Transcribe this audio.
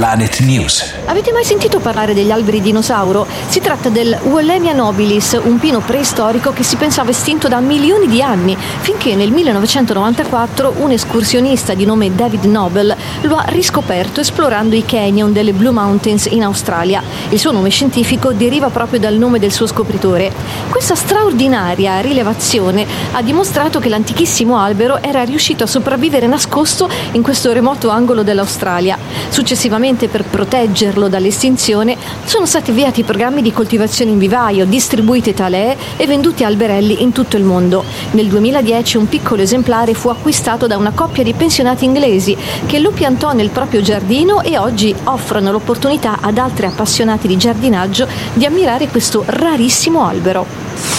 Planet News. Avete mai sentito parlare degli alberi dinosauro? Si tratta del Wollemia nobilis, un pino preistorico che si pensava estinto da milioni di anni, finché nel 1994 un escursionista di nome David Noble lo ha riscoperto esplorando i canyon delle Blue Mountains in Australia. Il suo nome scientifico deriva proprio dal nome del suo scopritore. Questa straordinaria rilevazione ha dimostrato che l'antichissimo albero era riuscito a sopravvivere nascosto in questo remoto angolo dell'Australia. Successivamente, per proteggerlo dall'estinzione, sono stati avviati programmi di coltivazione in vivaio, distribuite talee e venduti alberelli in tutto il mondo. Nel 2010 un piccolo esemplare fu acquistato da una coppia di pensionati inglesi che lo piantò nel proprio giardino e oggi offrono l'opportunità ad altri appassionati di giardinaggio di ammirare questo rarissimo albero.